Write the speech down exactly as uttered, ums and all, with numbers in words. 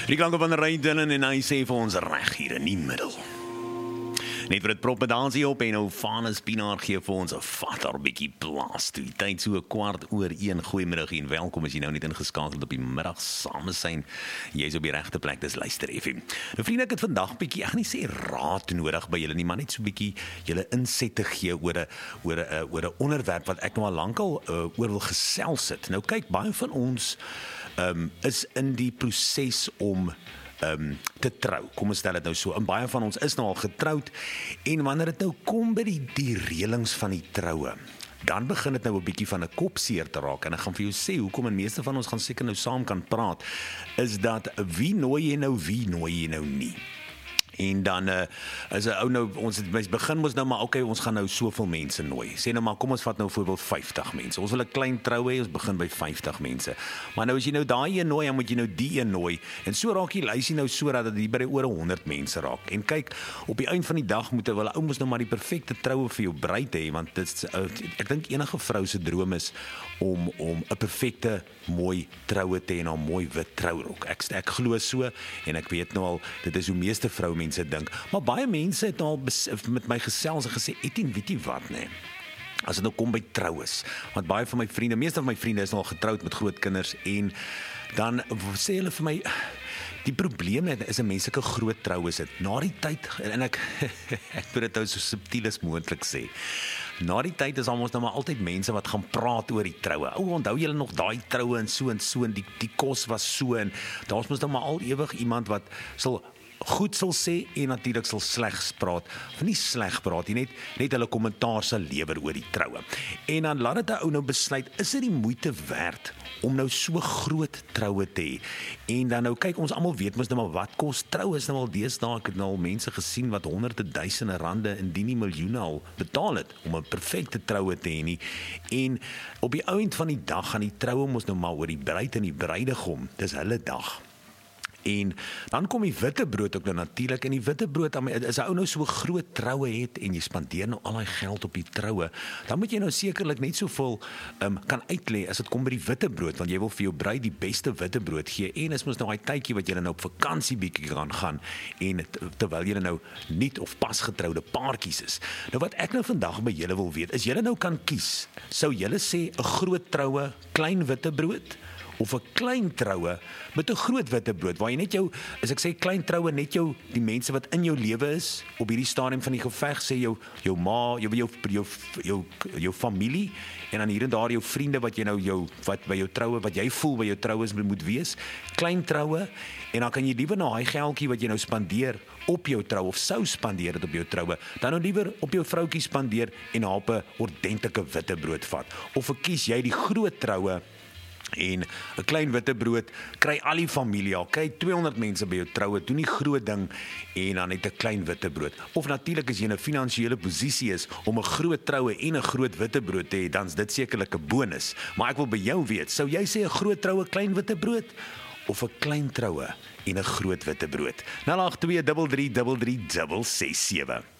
Die klanke van Rydenen en hy sê vir ons reg hier in die middel. Net vir het propedansie op en ou Vanus Pinaar gee vir ons 'n vatter bietjie plaas toe. Tyd so 'n kwart oor een. Goeiemiddag en welkom as jy nou net ingeskakel op die middag same syn. Jy's op die regte plek, dis Luister F M. Nou vriende, ek het vandag bietjie, ek gaan nie sê raad nodig by julle nie, maar net so bietjie julle insette gee oor 'n oor 'n oor 'n onderwerp wat ek nou al lankal uh, oor wil gesels het. Nou kyk, baie van ons um, is in die proses om Um, te trou, kom ons stel dit nou so, en baie van ons is nou al getroud, en wanneer dit nou kom by die, die reëlings van die troue, dan begin dit nou 'n bietjie van 'n kopseer te raak, en ek gaan vir jou sê, hoekom en meeste van ons gaan seker nou saam kan praat, is dat wie nooi jy nou, wie nooi jy nou nie. En dan uh, as 'n ou nou, ons het begin mos nou maar, okay, ons gaan nou soveel mense nooi. Sê nou maar, kom ons vat nou voorbeeld vyftig mense. Ons wil 'n klein trou hê, ons begin by vyftig mense. Maar nou as jy nou daai een nooi, dan moet jy nou die een nooi. En so raak die lysie nou so dat dit by oor honderd mense raak. En kyk, op die eind van die dag moet 'n wel ou mos nou maar die perfekte troue vir jou bruid hê, want dit uh, ek dink enige vrou se droom is om om 'n perfekte mooi troue te hê en 'n mooi wit trourok. Ek ek glo so, en ek weet nou al, dit is hoe meeste vrou mense dink, maar baie mense het al met my gesels en gesê, Etienne, weet jy wat, nee, as dit nou kom by troues, want baie van my vriende, meeste van my vriende is nou al getroud met groot kinders, en dan sê hulle vir my, die probleem is 'n menslike groot troues het, na die tyd, en ek, ek wil dit nou so subtiel as moontlik sê, na die tyd is almos nou maar altyd mense wat gaan praat oor die troue. O, onthou julle nog daai troue en so en so, en die, die kos was so, en daar's mos nou maar al ewig iemand wat sal goed sal sê en natuurlik sal slegs praat, of nie sleg praat nie, net, net hulle kommentaar sal lewer oor die troue. En dan laat dit 'n ou nou besluit, is dit die moeite werd om nou so groot troue te hê? En dan nou kyk, ons almal weet mos nou maar wat kos troue is nou al deesdae. Ek het nou al mense gesien wat honderde duisende rande, indien nie miljoene al betaal het om 'n perfekte troue te hê nie. En op die ou end van die dag gaan die troue mos nou maar oor die bruid en die bruidegom. Dis hulle dag. En dan kom die witbrood ook nou natuurlik, en die witbrood, as 'n ou nou so 'n groot troue het, en jy spandeer nou al daai geld op die troue, dan moet jy nou sekerlik net soveel um, kan uitlê as dit kom by die witbrood, want jy wil vir jou bruid die beste witbrood gee, en is mos nou daai tydjie wat jy nou op vakansie bietjie kan gaan, en terwyl jy nou nuut of pasgetroude paartjies is. Nou wat ek nou vandag by julle wil weet, is julle nou kan kies, sou julle sê 'n groot troue, klein witbrood, of 'n klein troue met 'n groot witbrood, waar jy net jou, as ek sê klein troue, net jou, die mense wat in jou lewe is, op hierdie stadium van die geveg, sê jou, jou ma, jou, jou, jou, jou, jou familie, en dan hier en daar jou vriende, wat jy nou, jou, wat by jou troue, wat jy voel by jou troue is, moet wees, klein troue, en dan kan jy liewer nou, hy geldjie wat jy nou spandeer, op jou troue, of sou spandeer het op jou troue, dan nou liewer op jou vroukie spandeer, en haar op 'n ordentlike witbrood vat, of kies jy die groot troue, en 'n klein witbrood, kry al die familie al, kry tweehonderd mense by jou troue, doen die groot ding, en dan net 'n klein witbrood. Of natuurlik as jy in 'n finansiële posisie is, om 'n groot troue en 'n groot witbrood te hê, dan is dit sekerlik 'n bonus. Maar ek wil by jou weet, sou jy sê 'n groot troue, klein witbrood, of 'n klein troue en 'n groot witbrood? nul agt twee drie drie drie drie ses ses sewe